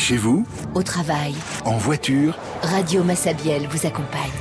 Chez vous, au travail, en voiture, Radio Massabielle vous accompagne.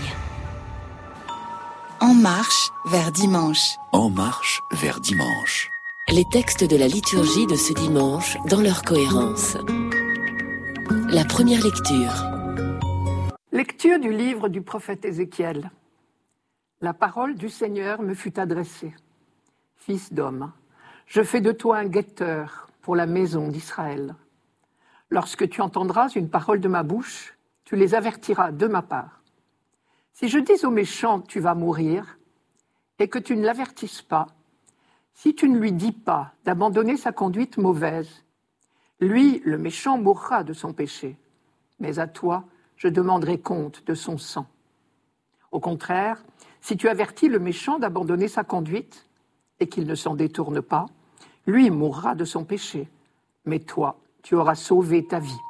En marche vers dimanche. En marche vers dimanche. Les textes de la liturgie de ce dimanche dans leur cohérence. La première lecture. Lecture du livre du prophète Ézéchiel. La parole du Seigneur me fut adressée. Fils d'homme, je fais de toi un guetteur pour la maison d'Israël. Lorsque tu entendras une parole de ma bouche, tu les avertiras de ma part. Si je dis au méchant, tu vas mourir, et que tu ne l'avertisses pas, si tu ne lui dis pas d'abandonner sa conduite mauvaise, lui, le méchant, mourra de son péché, mais à toi, je demanderai compte de son sang. Au contraire, si tu avertis le méchant d'abandonner sa conduite, et qu'il ne s'en détourne pas, lui mourra de son péché, mais toi, tu auras sauvé ta vie.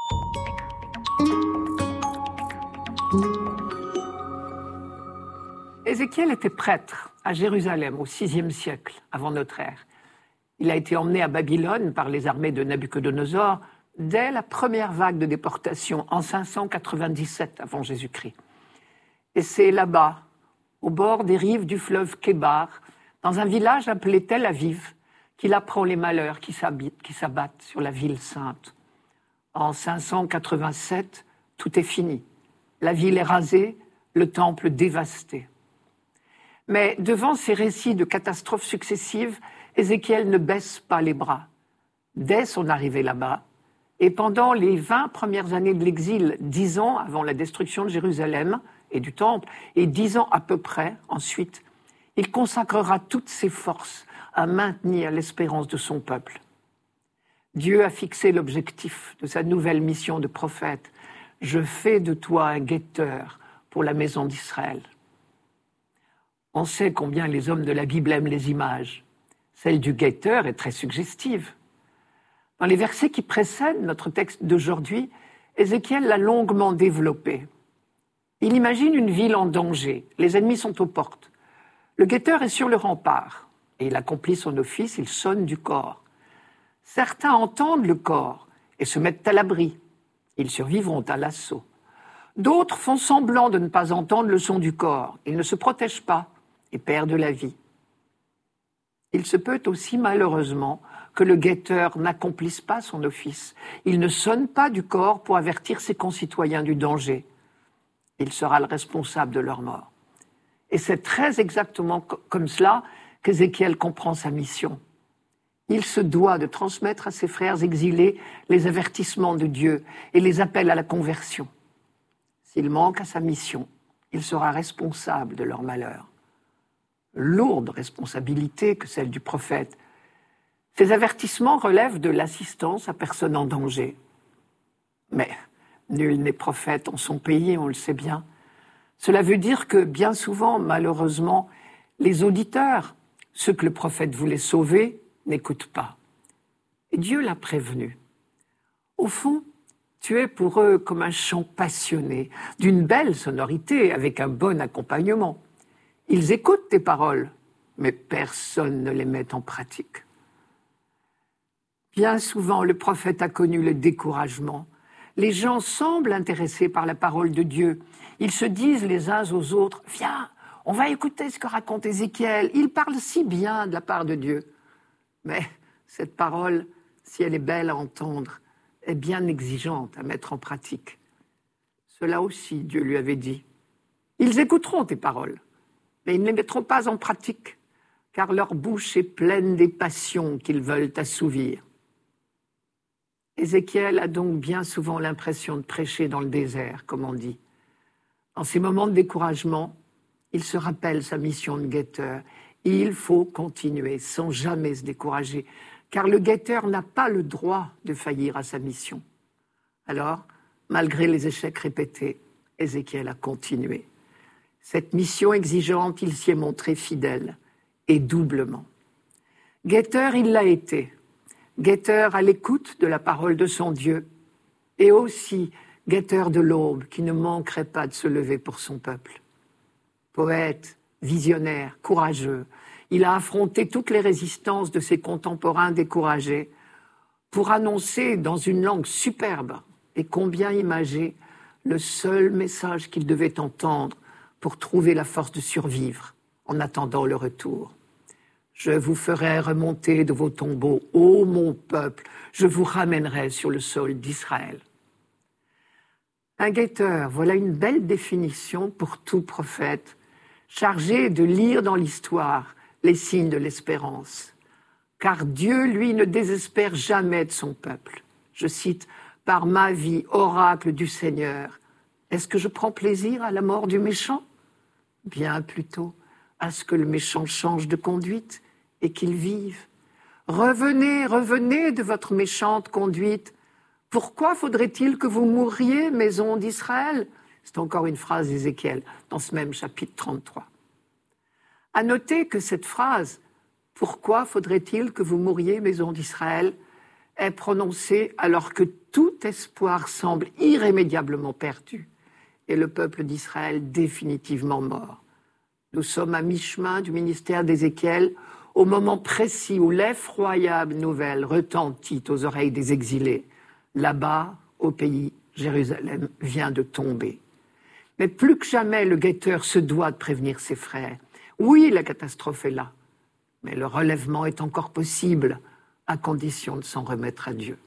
Ézéchiel était prêtre à Jérusalem au VIe siècle avant notre ère. Il a été emmené à Babylone par les armées de Nabuchodonosor dès la première vague de déportation en 597 avant Jésus-Christ. Et c'est là-bas, au bord des rives du fleuve Kébar, dans un village appelé Tel Aviv, qu'il apprend les malheurs qui s'abattent sur la ville sainte. En 587, tout est fini. La ville est rasée, le temple dévasté. Mais devant ces récits de catastrophes successives, Ézéchiel ne baisse pas les bras. Dès son arrivée là-bas, et pendant les 20 premières années de l'exil, 10 ans avant la destruction de Jérusalem et du temple, et 10 ans à peu près ensuite, il consacrera toutes ses forces à maintenir l'espérance de son peuple. Dieu a fixé l'objectif de sa nouvelle mission de prophète. « Je fais de toi un guetteur pour la maison d'Israël ». On sait combien les hommes de la Bible aiment les images. Celle du guetteur est très suggestive. Dans les versets qui précèdent notre texte d'aujourd'hui, Ézéchiel l'a longuement développée. Il imagine une ville en danger. Les ennemis sont aux portes. Le guetteur est sur le rempart. Et il accomplit son office, il sonne du cor. Certains entendent le cor et se mettent à l'abri. Ils survivront à l'assaut. D'autres font semblant de ne pas entendre le son du cor. Ils ne se protègent pas et perdent la vie. Il se peut aussi, malheureusement, que le guetteur n'accomplisse pas son office. Il ne sonne pas du cor pour avertir ses concitoyens du danger. Il sera le responsable de leur mort. Et c'est très exactement comme cela qu'Ézéchiel comprend sa mission. Il se doit de transmettre à ses frères exilés les avertissements de Dieu et les appels à la conversion. S'il manque à sa mission, il sera responsable de leur malheur. Lourde responsabilité que celle du prophète. Ces avertissements relèvent de l'assistance à personne en danger. Mais nul n'est prophète en son pays, on le sait bien. Cela veut dire que bien souvent, malheureusement, les auditeurs, ceux que le prophète voulait sauver, n'écoutent pas. Et Dieu l'a prévenu. Au fond, tu es pour eux comme un chant passionné, d'une belle sonorité, avec un bon accompagnement. Ils écoutent tes paroles, mais personne ne les met en pratique. Bien souvent, le prophète a connu le découragement. Les gens semblent intéressés par la parole de Dieu. Ils se disent les uns aux autres, « Viens, on va écouter ce que raconte Ézéchiel. Il parle si bien de la part de Dieu. » Mais cette parole, si elle est belle à entendre, est bien exigeante à mettre en pratique. Cela aussi, Dieu lui avait dit. Ils écouteront tes paroles, mais ils ne les mettront pas en pratique, car leur bouche est pleine des passions qu'ils veulent assouvir. Ézéchiel a donc bien souvent l'impression de prêcher dans le désert, comme on dit. En ces moments de découragement, il se rappelle sa mission de guetteur. Il faut continuer sans jamais se décourager, car le guetteur n'a pas le droit de faillir à sa mission. Alors, malgré les échecs répétés, Ézéchiel a continué. Cette mission exigeante, il s'y est montré fidèle, et doublement. Guetteur, il l'a été. Guetteur à l'écoute de la parole de son Dieu, et aussi guetteur de l'aube qui ne manquerait pas de se lever pour son peuple. Poète, visionnaire, courageux, il a affronté toutes les résistances de ses contemporains découragés pour annoncer dans une langue superbe et combien imagé le seul message qu'ils devaient entendre pour trouver la force de survivre en attendant le retour. Je vous ferai remonter de vos tombeaux, ô mon peuple, je vous ramènerai sur le sol d'Israël. Un guetteur, voilà une belle définition pour tout prophète, chargé de lire dans l'histoire les signes de l'espérance. Car Dieu, lui, ne désespère jamais de son peuple. Je cite, « Par ma vie, oracle du Seigneur, est-ce que je prends plaisir à la mort du méchant ? Bien plutôt à ce que le méchant change de conduite et qu'il vive. Revenez, revenez de votre méchante conduite. Pourquoi faudrait-il que vous mouriez, maison d'Israël ?» C'est encore une phrase d'Ézéchiel dans ce même chapitre 33. À noter que cette phrase « Pourquoi faudrait-il que vous mouriez, maison d'Israël ?» est prononcée alors que tout espoir semble irrémédiablement perdu et le peuple d'Israël définitivement mort. Nous sommes à mi-chemin du ministère d'Ézéchiel au moment précis où l'effroyable nouvelle retentit aux oreilles des exilés. Là-bas, au pays, Jérusalem vient de tomber. Mais plus que jamais, le guetteur se doit de prévenir ses frères. Oui, la catastrophe est là, mais le relèvement est encore possible, à condition de s'en remettre à Dieu.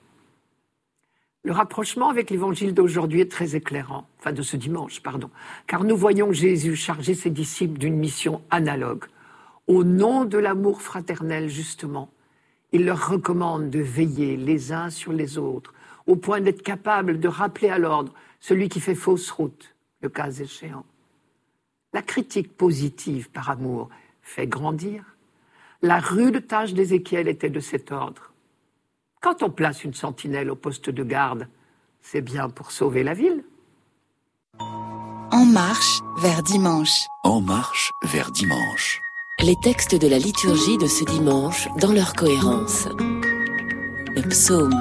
Le rapprochement avec l'évangile d'aujourd'hui est très éclairant, enfin de ce dimanche, car nous voyons Jésus charger ses disciples d'une mission analogue. Au nom de l'amour fraternel, justement, il leur recommande de veiller les uns sur les autres, au point d'être capable de rappeler à l'ordre celui qui fait fausse route, le cas échéant. La critique positive par amour fait grandir. La rude tâche d'Ézéchiel était de cet ordre. Quand on place une sentinelle au poste de garde, c'est bien pour sauver la ville. En marche vers dimanche. En marche vers dimanche. Les textes de la liturgie de ce dimanche dans leur cohérence. Le psaume.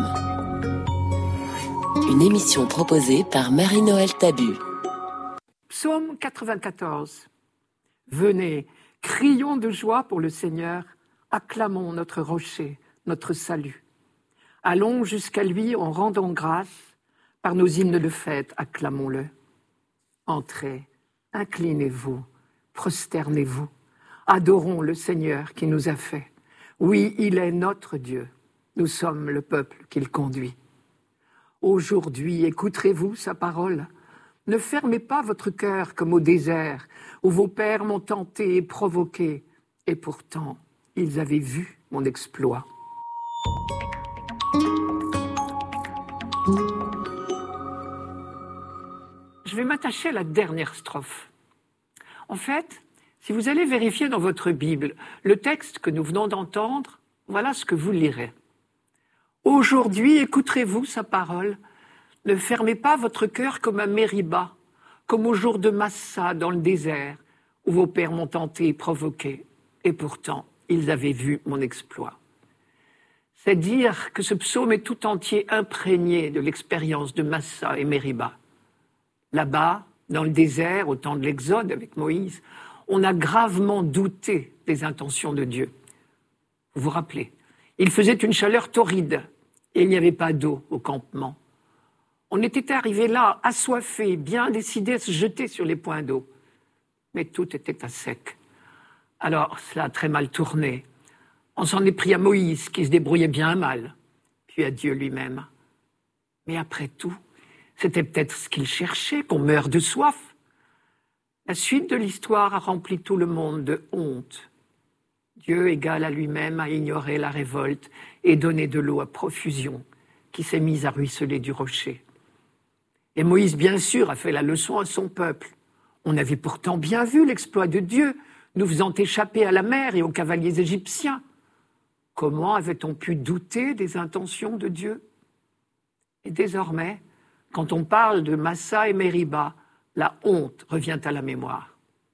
Une émission proposée par Marie-Noël Tabu. Psaume 94. Venez, crions de joie pour le Seigneur, acclamons notre rocher, notre salut. Allons jusqu'à lui en rendant grâce, par nos hymnes de fête, acclamons-le. Entrez, inclinez-vous, prosternez-vous, adorons le Seigneur qui nous a fait. Oui, il est notre Dieu, nous sommes le peuple qu'il conduit. Aujourd'hui, écouterez-vous sa parole. Ne fermez pas votre cœur comme au désert, où vos pères m'ont tenté et provoqué, et pourtant, ils avaient vu mon exploit. Je vais m'attacher à la dernière strophe. En fait, si vous allez vérifier dans votre Bible le texte que nous venons d'entendre, voilà ce que vous lirez. Aujourd'hui, écouterez-vous sa parole. Ne fermez pas votre cœur comme à Mériba, comme au jour de Massa dans le désert, où vos pères m'ont tenté et provoqué, et pourtant, ils avaient vu mon exploit. C'est dire que ce psaume est tout entier imprégné de l'expérience de Massa et Mériba. Là-bas, dans le désert, au temps de l'Exode avec Moïse, on a gravement douté des intentions de Dieu. Vous vous rappelez, il faisait une chaleur torride et il n'y avait pas d'eau au campement. On était arrivé là, assoiffés, bien décidés à se jeter sur les points d'eau. Mais tout était à sec. Alors, cela a très mal tourné. On s'en est pris à Moïse, qui se débrouillait bien mal, puis à Dieu lui-même. Mais après tout, c'était peut-être ce qu'il cherchait, qu'on meure de soif. La suite de l'histoire a rempli tout le monde de honte. Dieu, égal à lui-même, a ignoré la révolte et donné de l'eau à profusion, qui s'est mise à ruisseler du rocher. Et Moïse, bien sûr, a fait la leçon à son peuple. On avait pourtant bien vu l'exploit de Dieu, nous faisant échapper à la mer et aux cavaliers égyptiens. Comment avait-on pu douter des intentions de Dieu ? Et désormais, quand on parle de Massa et Mériba, la honte revient à la mémoire.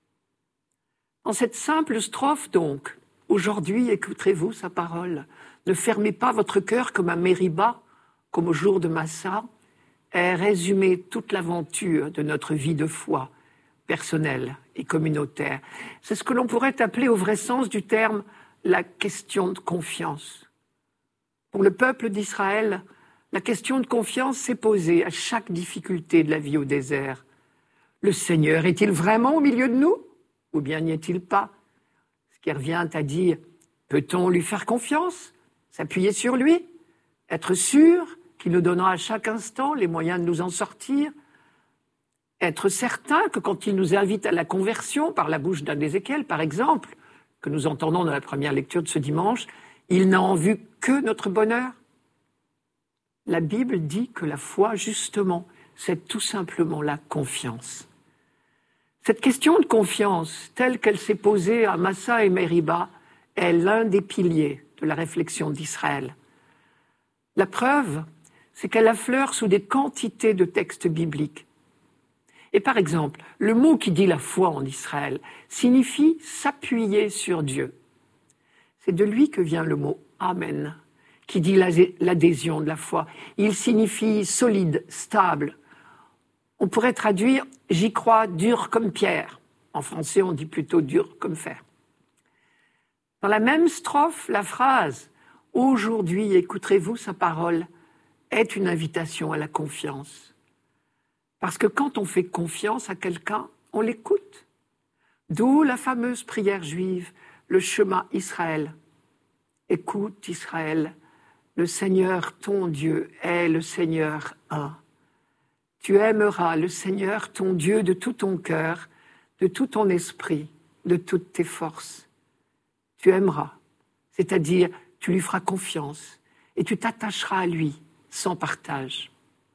Dans cette simple strophe, donc, aujourd'hui, écouterez-vous sa parole. Ne fermez pas votre cœur comme à Mériba, comme au jour de Massa, est résumée toute l'aventure de notre vie de foi, personnelle et communautaire. C'est ce que l'on pourrait appeler au vrai sens du terme la question de confiance. Pour le peuple d'Israël, La question de confiance s'est posée à chaque difficulté de la vie au désert. Le Seigneur est-il vraiment au milieu de nous ou bien n'y est-il pas? Ce qui revient à dire, peut-on lui faire confiance, s'appuyer sur lui, être sûr qu'il nous donnera à chaque instant les moyens de nous en sortir, être certain que quand il nous invite à la conversion par la bouche d'un d'Ézéchiel, par exemple, que nous entendons dans la première lecture de ce dimanche, il n'a en vue que notre bonheur. La Bible dit que la foi, justement, c'est tout simplement la confiance. Cette question de confiance, telle qu'elle s'est posée à Massa et Meriba, est l'un des piliers de la réflexion d'Israël. La preuve, c'est qu'elle affleure sous des quantités de textes bibliques. Et par exemple, le mot qui dit la foi en Israël signifie s'appuyer sur Dieu. C'est de lui que vient le mot « Amen », qui dit l'adhésion de la foi. Il signifie solide, stable. On pourrait traduire « j'y crois dur comme pierre ». En français, on dit plutôt dur comme fer. Dans la même strophe, la phrase « Aujourd'hui écouterez-vous sa parole » est une invitation à la confiance. Parce que quand on fait confiance à quelqu'un, on l'écoute. D'où la fameuse prière juive, le Shema Israël. Écoute Israël, le Seigneur ton Dieu est le Seigneur un. Tu aimeras le Seigneur ton Dieu de tout ton cœur, de tout ton esprit, de toutes tes forces. Tu aimeras, c'est-à-dire tu lui feras confiance et tu t'attacheras à lui sans partage.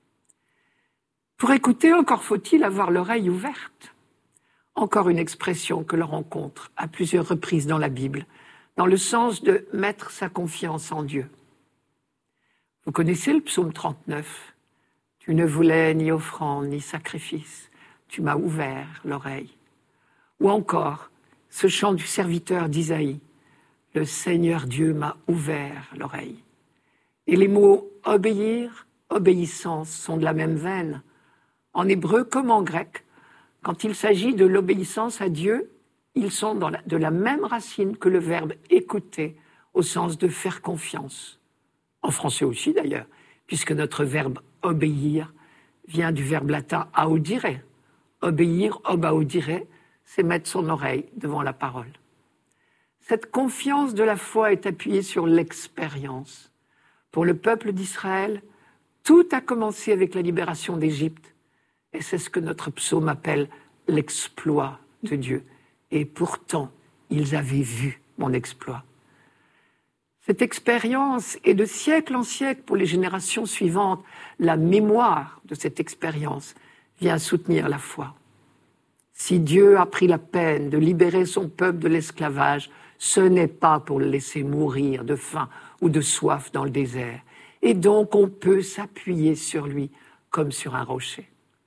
Pour écouter, encore faut-il avoir l'oreille ouverte. Encore une expression que l'on rencontre à plusieurs reprises dans la Bible, dans le sens de mettre sa confiance en Dieu. Vous connaissez le psaume 39. Tu ne voulais ni offrande ni sacrifice, tu m'as ouvert l'oreille. Ou encore, ce chant du serviteur d'Isaïe, le Seigneur Dieu m'a ouvert l'oreille. Et les mots obéir, obéissance sont de la même veine. En hébreu comme en grec, quand il s'agit de l'obéissance à Dieu, ils sont de la même racine que le verbe écouter, au sens de faire confiance. En français aussi d'ailleurs, puisque notre verbe obéir vient du verbe latin audire. Obéir, obaudire, c'est mettre son oreille devant la parole. Cette confiance de la foi est appuyée sur l'expérience. Pour le peuple d'Israël, tout a commencé avec la libération d'Égypte. Et c'est ce que notre psaume appelle l'exploit de Dieu. Et pourtant, ils avaient vu mon exploit. Cette expérience est de siècle en siècle pour les générations suivantes. La mémoire de cette expérience vient soutenir la foi. Si Dieu a pris la peine de libérer son peuple de l'esclavage, ce n'est pas pour le laisser mourir de faim ou de soif dans le désert. Et donc on peut s'appuyer sur lui comme sur un rocher.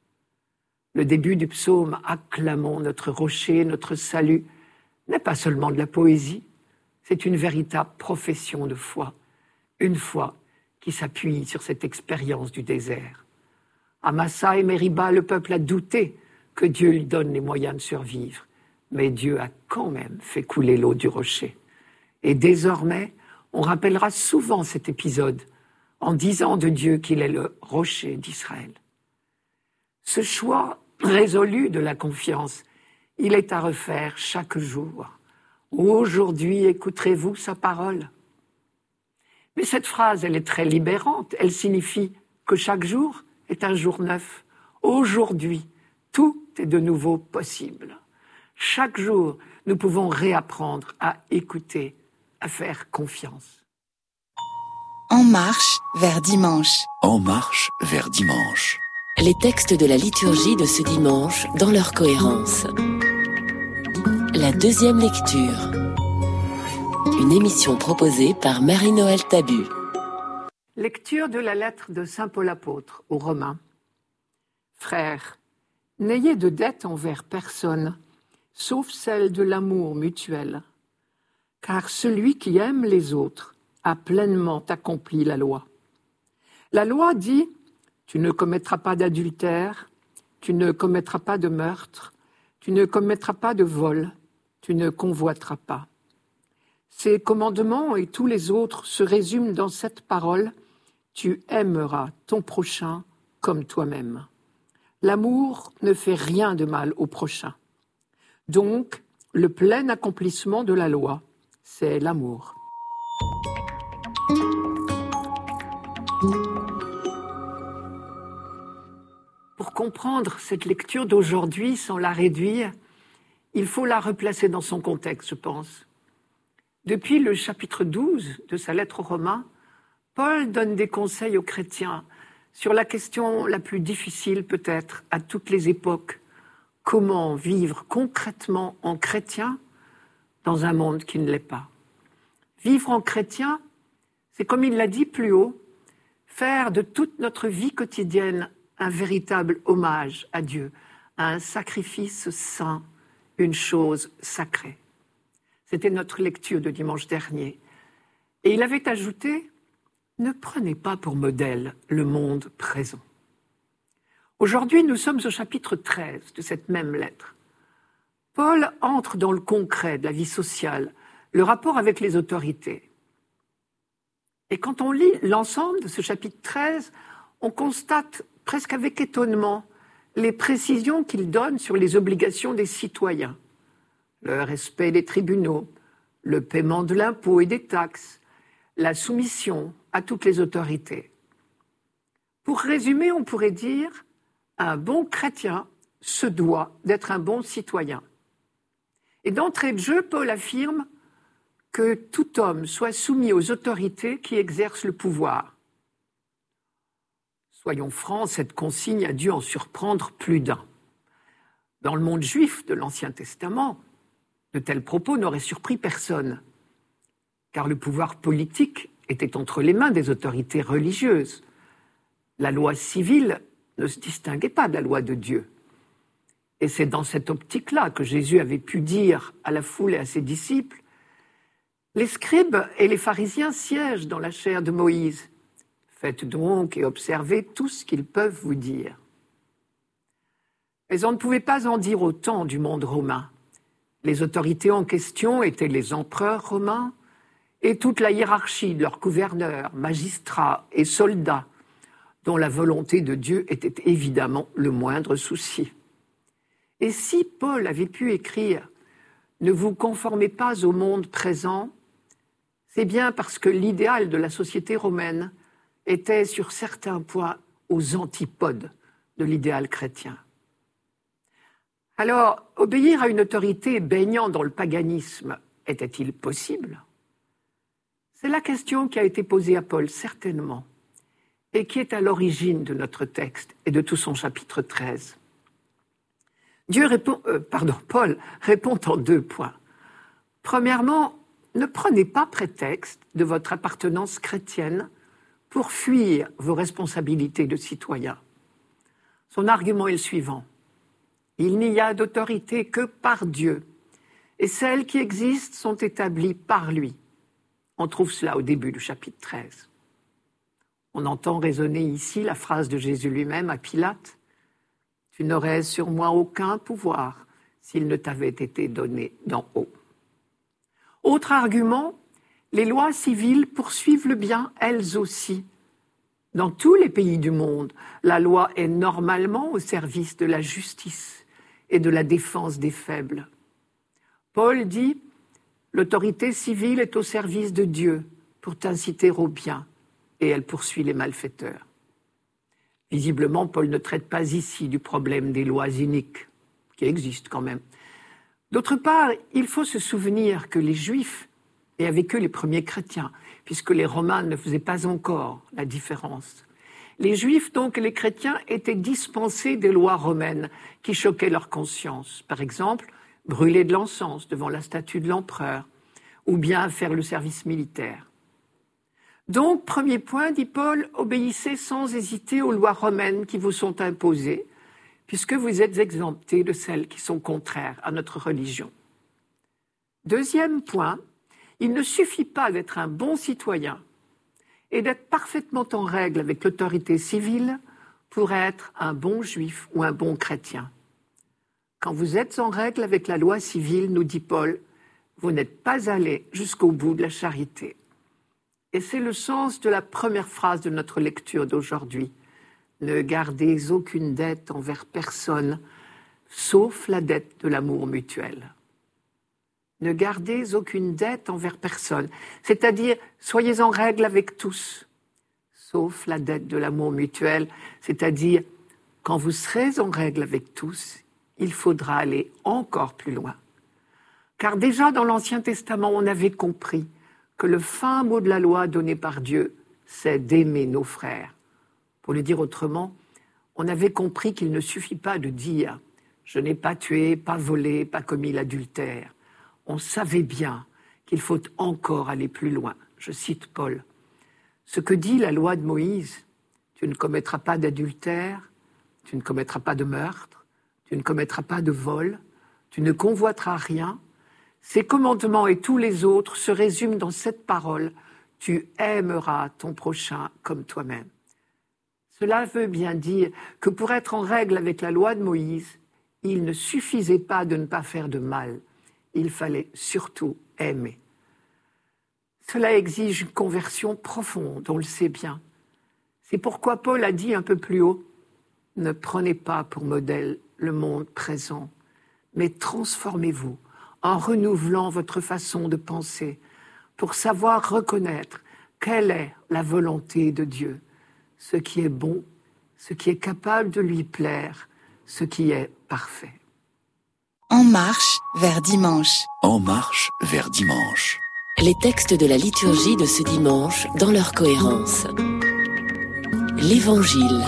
Le début du psaume « Acclamons notre rocher, notre salut » n'est pas seulement de la poésie, c'est une véritable profession de foi, une foi qui s'appuie sur cette expérience du désert. À Massa et Meriba, le peuple a douté que Dieu lui donne les moyens de survivre, mais Dieu a quand même fait couler l'eau du rocher. Et désormais, on rappellera souvent cet épisode en disant de Dieu qu'il est le rocher d'Israël. Ce choix résolu de la confiance, il est à refaire chaque jour. Aujourd'hui, écouterez-vous sa parole. Mais cette phrase, elle est très libérante. Elle signifie que chaque jour est un jour neuf. Aujourd'hui, tout est de nouveau possible. Chaque jour, nous pouvons réapprendre à écouter, à faire confiance. En marche vers dimanche. En marche vers dimanche. Les textes de la liturgie de ce dimanche dans leur cohérence. La deuxième lecture. Une émission proposée par Marie-Noël Tabu. Lecture de la lettre de saint Paul apôtre aux Romains. Frères, n'ayez de dette envers personne, sauf celle de l'amour mutuel. Car celui qui aime les autres a pleinement accompli la loi. La loi dit « Tu ne commettras pas d'adultère, tu ne commettras pas de meurtre, tu ne commettras pas de vol, tu ne convoiteras pas. » Ces commandements et tous les autres se résument dans cette parole tu aimeras ton prochain comme toi-même. L'amour ne fait rien de mal au prochain. Donc, le plein accomplissement de la loi, c'est l'amour. Pour comprendre cette lecture d'aujourd'hui sans la réduire, il faut la replacer dans son contexte, je pense. Depuis le chapitre 12 de sa lettre aux Romains, Paul donne des conseils aux chrétiens sur la question la plus difficile peut-être à toutes les époques. Comment vivre concrètement en chrétien dans un monde qui ne l'est pas. Vivre en chrétien, c'est comme il l'a dit plus haut, faire de toute notre vie quotidienne un véritable hommage à Dieu, un sacrifice saint, une chose sacrée. C'était notre lecture de dimanche dernier. Et il avait ajouté, ne prenez pas pour modèle le monde présent. Aujourd'hui, nous sommes au chapitre 13 de cette même lettre. Paul entre dans le concret de la vie sociale, le rapport avec les autorités. Et quand on lit l'ensemble de ce chapitre 13, on constate presque avec étonnement les précisions qu'il donne sur les obligations des citoyens, le respect des tribunaux, le paiement de l'impôt et des taxes, la soumission à toutes les autorités. Pour résumer, on pourrait dire un bon chrétien se doit d'être un bon citoyen. Et d'entrée de jeu, Paul affirme que tout homme soit soumis aux autorités qui exercent le pouvoir. Soyons francs, cette consigne a dû en surprendre plus d'un. Dans le monde juif de l'Ancien Testament, de tels propos n'auraient surpris personne, car le pouvoir politique était entre les mains des autorités religieuses. La loi civile ne se distinguait pas de la loi de Dieu. Et c'est dans cette optique-là que Jésus avait pu dire à la foule et à ses disciples, « Les scribes et les pharisiens siègent dans la chair de Moïse. Faites donc et observez tout ce qu'ils peuvent vous dire. » Mais on ne pouvait pas en dire autant du monde romain. Les autorités en question étaient les empereurs romains et toute la hiérarchie de leurs gouverneurs, magistrats et soldats, dont la volonté de Dieu était évidemment le moindre souci. Et si Paul avait pu écrire « Ne vous conformez pas au monde présent », c'est bien parce que l'idéal de la société romaine était sur certains points aux antipodes de l'idéal chrétien. Alors, obéir à une autorité baignant dans le paganisme était-il possible ? C'est la question qui a été posée à Paul, certainement, et qui est à l'origine de notre texte et de tout son chapitre 13. Paul répond en 2 points. Premièrement, ne prenez pas prétexte de votre appartenance chrétienne pour fuir vos responsabilités de citoyen. Son argument est le suivant. Il n'y a d'autorité que par Dieu, et celles qui existent sont établies par lui. On trouve cela au début du chapitre 13. On entend résonner ici la phrase de Jésus lui-même à Pilate. « Tu n'aurais sur moi aucun pouvoir s'il ne t'avait été donné d'en haut. » Autre argument, les lois civiles poursuivent le bien elles aussi. Dans tous les pays du monde, la loi est normalement au service de la justice et de la défense des faibles. Paul dit « L'autorité civile est au service de Dieu pour t'inciter au bien, et elle poursuit les malfaiteurs. » Visiblement, Paul ne traite pas ici du problème des lois iniques, qui existent quand même. D'autre part, il faut se souvenir que les Juifs, et avec eux les premiers chrétiens, puisque les Romains ne faisaient pas encore la différence, les Juifs, donc les chrétiens, étaient dispensés des lois romaines qui choquaient leur conscience. Par exemple, brûler de l'encens devant la statue de l'empereur, ou bien faire le service militaire. Donc, premier point, dit Paul, obéissez sans hésiter aux lois romaines qui vous sont imposées, puisque vous êtes exemptés de celles qui sont contraires à notre religion. Deuxième point, il ne suffit pas d'être un bon citoyen et d'être parfaitement en règle avec l'autorité civile pour être un bon juif ou un bon chrétien. Quand vous êtes en règle avec la loi civile, nous dit Paul, vous n'êtes pas allé jusqu'au bout de la charité. Et c'est le sens de la première phrase de notre lecture d'aujourd'hui. Ne gardez aucune dette envers personne, sauf la dette de l'amour mutuel. Ne gardez aucune dette envers personne, c'est-à-dire soyez en règle avec tous, sauf la dette de l'amour mutuel, c'est-à-dire quand vous serez en règle avec tous, il faudra aller encore plus loin. Car déjà dans l'Ancien Testament, on avait compris que le fin mot de la loi donnée par Dieu, c'est d'aimer nos frères. Pour le dire autrement, on avait compris qu'il ne suffit pas de dire « je n'ai pas tué, pas volé, pas commis l'adultère ». On savait bien qu'il faut encore aller plus loin. Je cite Paul. Ce que dit la loi de Moïse, tu ne commettras pas d'adultère, tu ne commettras pas de meurtre, tu ne commettras pas de vol, tu ne convoiteras rien. Ces commandements et tous les autres se résument dans cette parole, tu aimeras ton prochain comme toi-même. Cela veut bien dire que pour être en règle avec la loi de Moïse, il ne suffisait pas de ne pas faire de mal. Il fallait surtout aimer. Cela exige une conversion profonde, on le sait bien. C'est pourquoi Paul a dit un peu plus haut, « Ne prenez pas pour modèle le monde présent, mais transformez-vous en renouvelant votre façon de penser pour savoir reconnaître quelle est la volonté de Dieu, ce qui est bon, ce qui est capable de lui plaire, ce qui est parfait. » En marche vers dimanche. En marche vers dimanche. Les textes de la liturgie de ce dimanche dans leur cohérence. L'Évangile.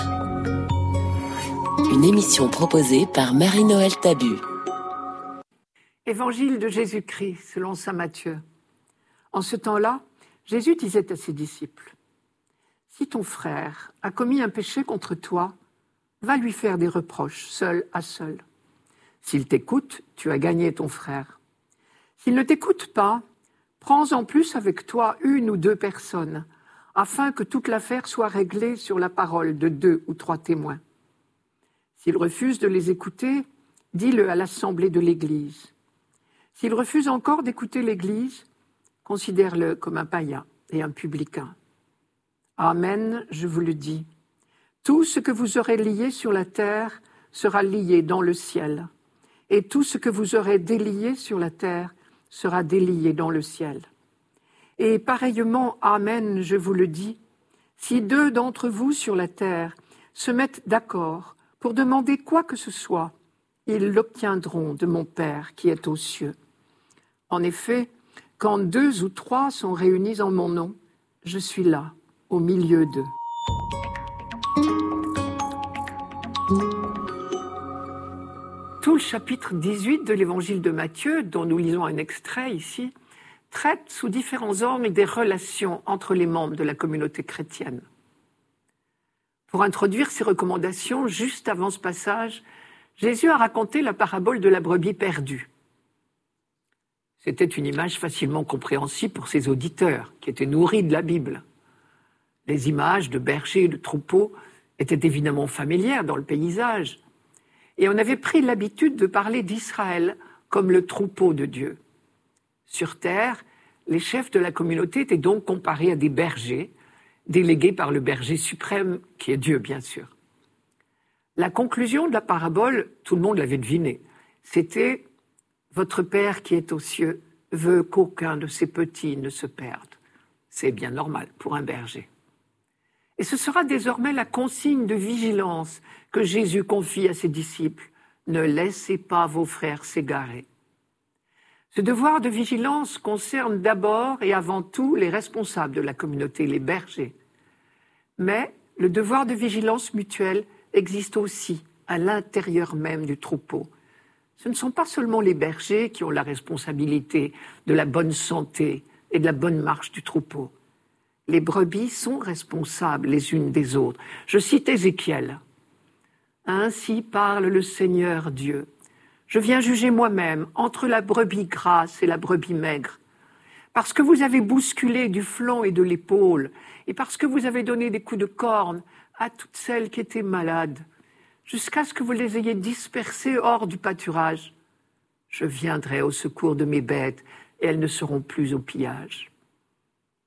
Une émission proposée par Marie-Noël Tabu. Évangile de Jésus-Christ selon saint Matthieu. En ce temps-là, Jésus disait à ses disciples, « Si ton frère a commis un péché contre toi, va lui faire des reproches, seul à seul. S'il t'écoute, tu as gagné ton frère. S'il ne t'écoute pas, prends en plus avec toi 1 ou 2 personnes, afin que toute l'affaire soit réglée sur la parole de 2 ou 3 témoins. S'il refuse de les écouter, dis-le à l'assemblée de l'Église. S'il refuse encore d'écouter l'Église, considère-le comme un païen et un publicain. Amen, je vous le dis. Tout ce que vous aurez lié sur la terre sera lié dans le ciel. Et tout ce que vous aurez délié sur la terre sera délié dans le ciel. Et pareillement, amen, je vous le dis, si 2 d'entre vous sur la terre se mettent d'accord pour demander quoi que ce soit, ils l'obtiendront de mon Père qui est aux cieux. En effet, quand 2 ou 3 sont réunis en mon nom, je suis là, au milieu d'eux. Tout le chapitre 18 de l'Évangile de Matthieu, dont nous lisons un extrait ici, traite sous différents angles des relations entre les membres de la communauté chrétienne. Pour introduire ces recommandations, juste avant ce passage, Jésus a raconté la parabole de la brebis perdue. C'était une image facilement compréhensible pour ses auditeurs, qui étaient nourris de la Bible. Les images de bergers et de troupeaux étaient évidemment familières dans le paysage. Et on avait pris l'habitude de parler d'Israël comme le troupeau de Dieu. Sur terre, les chefs de la communauté étaient donc comparés à des bergers, délégués par le berger suprême, qui est Dieu, bien sûr. La conclusion de la parabole, tout le monde l'avait deviné, c'était « Votre Père qui est aux cieux veut qu'aucun de ses petits ne se perde ». C'est bien normal pour un berger. Et ce sera désormais la consigne de vigilance que Jésus confie à ses disciples. Ne laissez pas vos frères s'égarer. Ce devoir de vigilance concerne d'abord et avant tout les responsables de la communauté, les bergers. Mais le devoir de vigilance mutuelle existe aussi à l'intérieur même du troupeau. Ce ne sont pas seulement les bergers qui ont la responsabilité de la bonne santé et de la bonne marche du troupeau. Les brebis sont responsables les unes des autres. Je cite Ézéchiel. « Ainsi parle le Seigneur Dieu. Je viens juger moi-même entre la brebis grasse et la brebis maigre. Parce que vous avez bousculé du flanc et de l'épaule, et parce que vous avez donné des coups de corne à toutes celles qui étaient malades, jusqu'à ce que vous les ayez dispersées hors du pâturage, je viendrai au secours de mes bêtes, et elles ne seront plus au pillage. »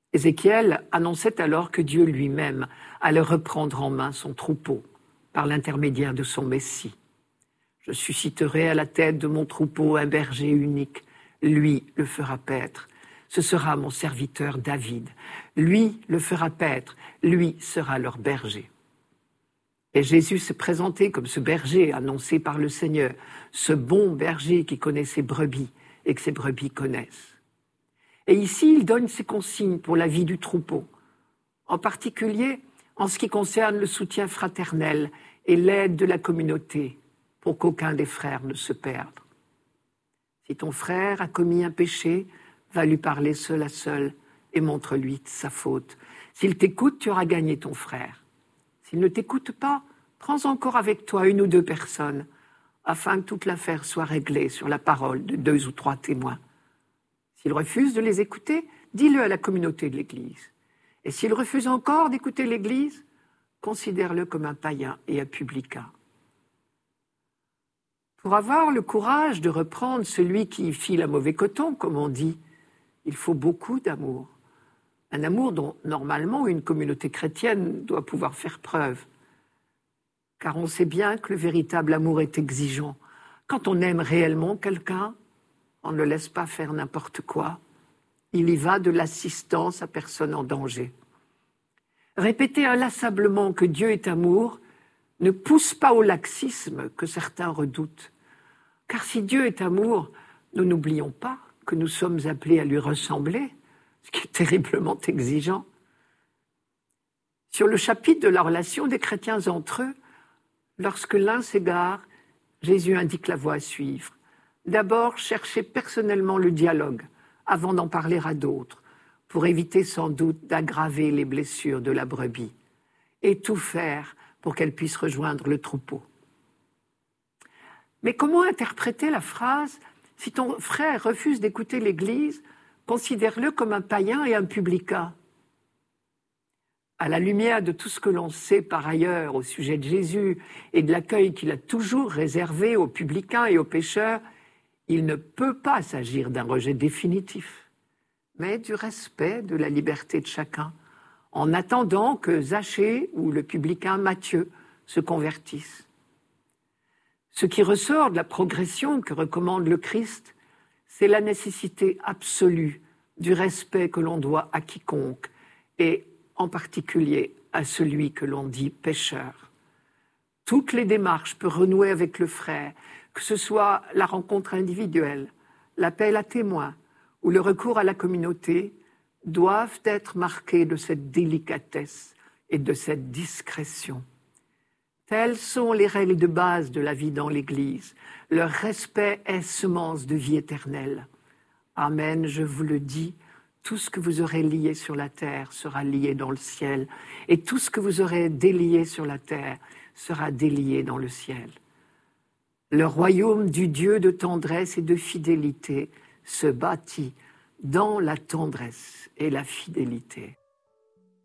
Ézéchiel annonçait alors que Dieu lui-même allait reprendre en main son troupeau par l'intermédiaire de son Messie. Je susciterai à la tête de mon troupeau un berger unique. Lui le fera paître. Ce sera mon serviteur David. Lui le fera paître. Lui sera leur berger. Et Jésus s'est présenté comme ce berger annoncé par le Seigneur, ce bon berger qui connaît ses brebis et que ses brebis connaissent. Et ici, il donne ses consignes pour la vie du troupeau, en particulier en ce qui concerne le soutien fraternel et l'aide de la communauté, pour qu'aucun des frères ne se perde. Si ton frère a commis un péché, va lui parler seul à seul et montre-lui sa faute. S'il t'écoute, tu auras gagné ton frère. S'il ne t'écoute pas, prends encore avec toi 1 ou 2 personnes, afin que toute l'affaire soit réglée sur la parole de 2 ou 3 témoins. S'il refuse de les écouter, dis-le à la communauté de l'Église. Et s'il refuse encore d'écouter l'Église, considère-le comme un païen et un publicain. Pour avoir le courage de reprendre celui qui file un mauvais coton, comme on dit, il faut beaucoup d'amour. Un amour dont, normalement, une communauté chrétienne doit pouvoir faire preuve. Car on sait bien que le véritable amour est exigeant. Quand on aime réellement quelqu'un, on ne le laisse pas faire n'importe quoi. Il y va de l'assistance à personne en danger. Répéter inlassablement que Dieu est amour ne pousse pas au laxisme que certains redoutent. Car si Dieu est amour, nous n'oublions pas que nous sommes appelés à lui ressembler, ce qui est terriblement exigeant. Sur le chapitre de la relation des chrétiens entre eux, lorsque l'un s'égare, Jésus indique la voie à suivre. D'abord, chercher personnellement le dialogue avant d'en parler à d'autres, pour éviter sans doute d'aggraver les blessures de la brebis, et tout faire pour qu'elle puisse rejoindre le troupeau. Mais comment interpréter la phrase « Si ton frère refuse d'écouter l'Église, considère-le comme un païen et un publicain ». À la lumière de tout ce que l'on sait par ailleurs au sujet de Jésus et de l'accueil qu'il a toujours réservé aux publicains et aux pécheurs, il ne peut pas s'agir d'un rejet définitif, mais du respect de la liberté de chacun, en attendant que Zachée ou le publicain Matthieu se convertissent. Ce qui ressort de la progression que recommande le Christ, c'est la nécessité absolue du respect que l'on doit à quiconque, et en particulier à celui que l'on dit pécheur. Toutes les démarches pour renouer avec le frère, que ce soit la rencontre individuelle, l'appel à témoins ou le recours à la communauté, doivent être marquées de cette délicatesse et de cette discrétion. Telles sont les règles de base de la vie dans l'Église. Leur respect est semence de vie éternelle. Amen, je vous le dis, tout ce que vous aurez lié sur la terre sera lié dans le ciel, et tout ce que vous aurez délié sur la terre sera délié dans le ciel. Le royaume du Dieu de tendresse et de fidélité se bâtit dans la tendresse et la fidélité.